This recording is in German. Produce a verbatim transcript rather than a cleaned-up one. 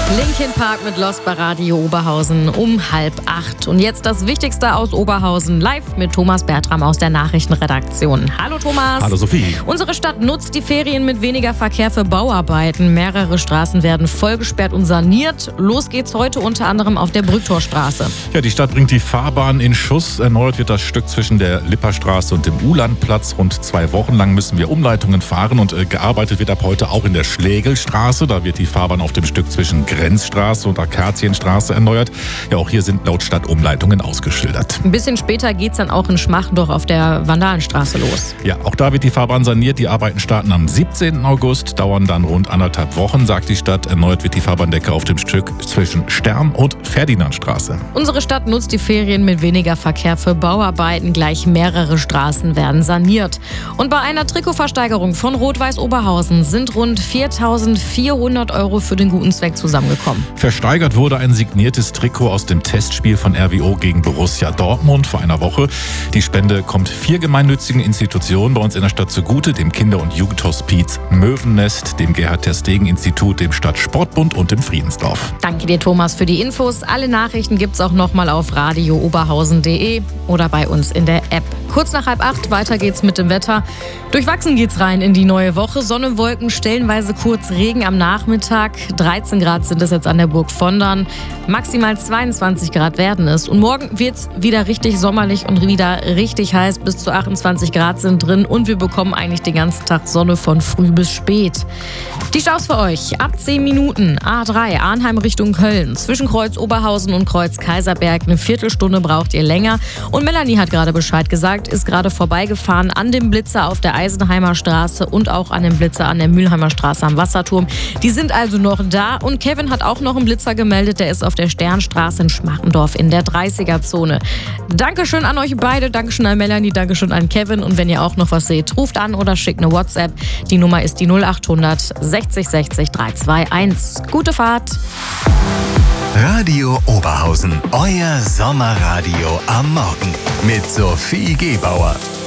Linkin Park mit Lost bei Radio Oberhausen um halb acht. Und jetzt das Wichtigste aus Oberhausen live mit Thomas Bertram aus der Nachrichtenredaktion. Hallo Thomas. Hallo Sophie. Unsere Stadt nutzt die Ferien mit weniger Verkehr für Bauarbeiten. Mehrere Straßen werden vollgesperrt und saniert. Los geht's heute unter anderem auf der Brücktorstraße. Ja, die Stadt bringt die Fahrbahn in Schuss. Erneuert wird das Stück zwischen der Lipperstraße und dem Uhlandplatz. Rund zwei Wochen lang müssen wir Umleitungen fahren und äh, gearbeitet wird ab heute auch in der Schlägelstraße. Da wird die Fahrbahn auf dem Stück zwischen Grenzstraße und Akazienstraße erneuert. Ja, auch hier sind laut Stadt Umleitungen ausgeschildert. Ein bisschen später geht's dann auch in Schmachendorf auf der Vandalenstraße los. Ja, auch da wird die Fahrbahn saniert. Die Arbeiten starten am siebzehnten August, dauern dann rund anderthalb Wochen, sagt die Stadt. Erneuert wird die Fahrbahndecke auf dem Stück zwischen Stern und Ferdinandstraße. Unsere Stadt nutzt die Ferien mit weniger Verkehr für Bauarbeiten. Gleich mehrere Straßen werden saniert. Und bei einer Trikotversteigerung von Rot-Weiß Oberhausen sind rund viertausendvierhundert Euro für den guten Zweck zusammengekommen. Versteigert wurde ein signiertes Trikot aus dem Testspiel von R W O gegen Borussia Dortmund vor einer Woche. Die Spende kommt vier gemeinnützigen Institutionen bei uns in der Stadt zugute: dem Kinder- und Jugendhospiz Möwennest, dem Gerhard-ter-Stegen-Institut, dem Stadtsportbund und dem Friedensdorf. Danke dir, Thomas, für die Infos. Alle Nachrichten gibt's auch nochmal auf radio oberhausen punkt de oder bei uns in der App. Kurz nach halb acht, weiter geht's mit dem Wetter. Durchwachsen geht's rein in die neue Woche. Sonne, Wolken, stellenweise kurz Regen am Nachmittag. dreizehn Grad sind es jetzt an der Burg Vondern. Maximal zweiundzwanzig Grad werden es. Und morgen wird's wieder richtig sommerlich und wieder richtig heiß. Bis zu achtundzwanzig Grad sind drin. Und wir bekommen eigentlich den ganzen Tag Sonne von früh bis spät. Die Staus für euch. Ab zehn Minuten. A drei, Arnheim Richtung Köln. Zwischen Kreuz Oberhausen und Kreuz Kaiserberg. Eine Viertelstunde braucht ihr länger. Und Melanie hat gerade Bescheid gesagt, ist gerade vorbeigefahren an dem Blitzer auf der Eisenheimer Straße und auch an dem Blitzer an der Mülheimer Straße am Wasserturm. Die sind also noch da. Und Kevin hat auch noch einen Blitzer gemeldet. Der ist auf der Sternstraße in Schmachendorf in der dreißiger-Zone. Dankeschön an euch beide. Dankeschön an Melanie. Dankeschön an Kevin. Und wenn ihr auch noch was seht, ruft an oder schickt eine WhatsApp. Die Nummer ist die null achthundert sechzig sechzig dreihunderteinundzwanzig. Gute Fahrt. Radio Oberhausen, euer Sommerradio am Morgen mit Sophie Gebauer.